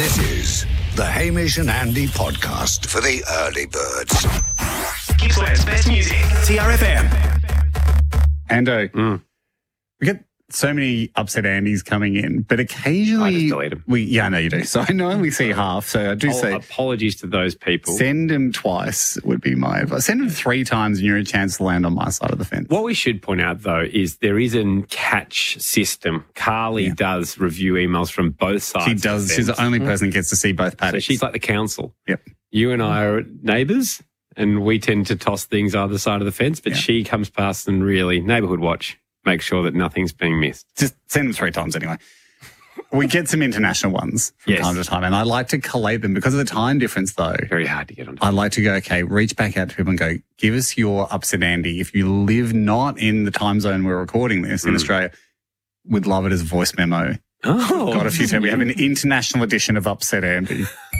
This is the Hamish and Andy podcast for the early birds. Gippsland's best music. TRFM. Ando, we get so many upset Andys coming in, but occasionally I just delete them. I know you do. So I only see half. So I do say apologies to those people. send them twice would be my advice. Send them 3 times and you're a chance to land on my side of the fence. What we should point out, though, is there is a catch system. Carly does review emails from both sides. She does. She's the only person who gets to see both So paddocks. she's like the council. Yep. You and I are neighbours, and we tend to toss things either side of the fence, but she comes past and really, neighbourhood watch, make sure that nothing's being missed. Just send them 3 times anyway. We get some international ones from time to time, and I like to collate them because of the time difference, though. Very hard to get on. I like to go, okay, reach back out to people and go, give us your upset Andy. If you live not in the time zone we're recording this in Australia, we'd love it as a voice memo. Oh. Got a few. We have an international edition of Upset Andy.